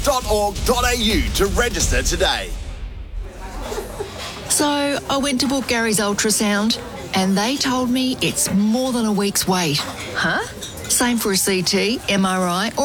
health.org.au to register today. So I went to book Gary's ultrasound and they told me it's more than a week's wait. Huh? Same for a CT, MRI or